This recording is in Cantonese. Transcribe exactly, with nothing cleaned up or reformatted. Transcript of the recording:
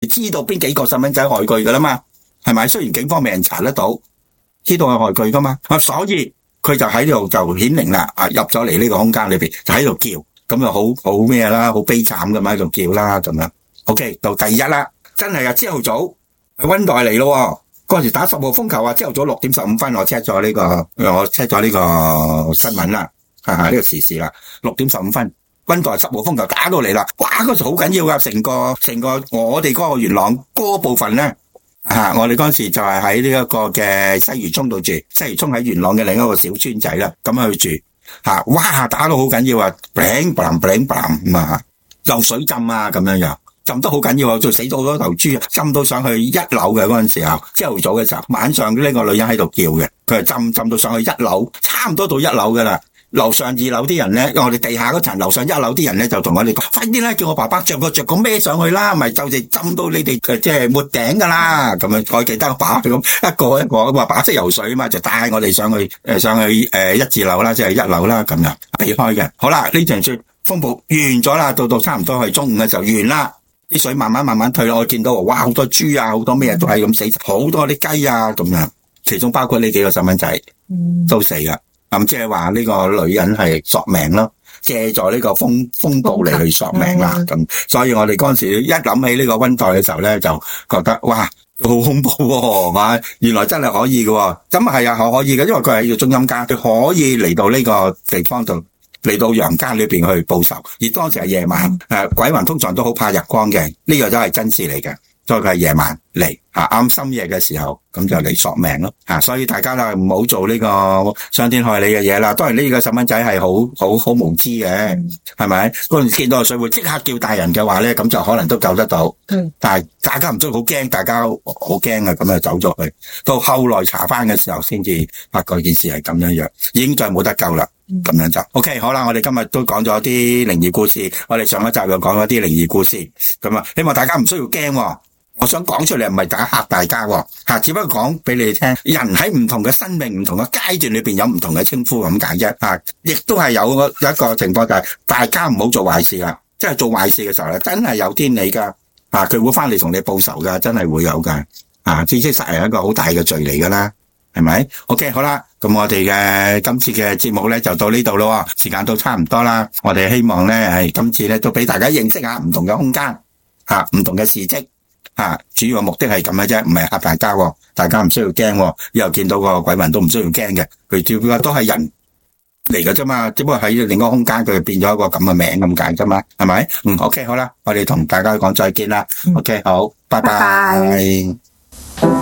知道邊幾個細蚊仔害佢噶啦嘛，係咪？雖然警方未人查得到，知道係害佢噶嘛，所以佢就喺度就顯靈啦，啊入咗嚟呢個空間裏邊就喺度叫，咁就好好咩啦，好悲慘咁喺度叫啦咁樣。OK， 到第二日啦，真係啊朝頭早溫黛嚟咯，嗰陣時打十號風球啊，朝頭早六點十五分我 check 咗呢個，我 check 咗呢個新聞啦，哈哈呢個時事啦，六點十五分。溫黛十號風球打到嚟啦，哇！嗰時好緊要噶，成個成個我哋嗰個元朗嗰部分咧，啊！我哋嗰時就係喺呢一個嘅西漁涌度住，西漁涌喺元朗嘅另一個小村仔啦，咁去住，吓、啊，哇！打到好緊要啊 ，bling bling bling bling 咁啊，漏水浸啊，咁樣樣，浸得好緊要啊，就死咗好多頭豬，浸到上去一樓嘅嗰陣時候，朝頭早嘅時候，晚上呢個女人喺度叫嘅，佢係浸浸到上去一樓，差唔多到一樓噶啦。樓上二樓啲人咧，我哋地下嗰層，樓上一樓啲人咧就同我哋講：快啲啦，叫我爸爸着個着個孭上去啦，咪就係浸到你哋即係沒頂噶啦。咁樣我記得我爸咁一個一個，我爸爸識游水啊嘛，就帶我哋上去誒上去誒一字樓啦，即係一樓啦，咁樣避開嘅。好啦，呢場雪風暴完咗啦，到到差唔多係中午嘅時候完啦，啲水慢慢慢慢退啦。我見到哇，好多豬啊，好多咩都係咁死，好多啲雞啊咁樣，其中包括呢幾個細蚊仔都死噶。咁即係話呢個女人係索命咯，借助呢個風風暴嚟去索命啦。咁、嗯、所以我哋嗰陣時一諗起呢個溫黛嘅時候咧，就覺得哇，好恐怖喎，嘛，原來真係可以嘅。咁係啊，可以嘅，因為佢係要中陰家，佢可以嚟到呢個地方度，嚟到陽間裏邊去報仇。而當時係夜晚，誒、嗯，鬼魂通常都好怕日光嘅，呢、這個都係真事嚟嘅。所以佢係夜晚嚟，吓啱深夜嘅時候，咁就嚟索命咯，吓、啊、所以大家啦唔好做呢個傷天害理嘅嘢啦。當然呢個細蚊仔係好好好無知嘅，係咪？嗰陣見到水會即刻叫大人嘅話咧，咁就可能都救得到。嗯，但係大家唔知好驚，大家好驚啊，咁就走咗去。到後來查翻嘅時候，先至發覺件事係咁樣樣，已經再冇得救啦。咁樣就 OK 好啦。我哋今日都講咗啲靈異故事，我哋上一集又講咗啲靈異故事，咁啊，希望大家唔需要驚。我想講出嚟唔係打嚇大家喎，吓，只不過講俾你哋聽，人喺唔同嘅生命、唔同嘅階段裏邊有唔同嘅稱呼咁解啫，吓，亦都係有一個情況就係大家唔好做壞事啦，即係做壞事嘅時候咧，真係有天理噶，吓，佢會翻嚟同你報仇噶，真係會有噶，啊，知識實係一個好大嘅罪嚟噶啦，係咪 ？OK 好啦，咁我哋嘅今次嘅節目咧就到呢度咯，時間都差唔多啦，我哋希望咧係今次咧都俾大家認識下唔同嘅空間，吓，唔同嘅事蹟。啊，主要嘅目的係咁嘅啫，唔係嚇大家，大家唔需要驚，以後見到個鬼魂都唔需要驚嘅，佢主要都係人嚟嘅啫嘛，只不過喺另一個空間佢變咗一個咁嘅名咁解啫嘛，係咪？嗯 ，OK 好啦，我哋同大家講再見啦，嗯，OK 好，拜拜。拜拜。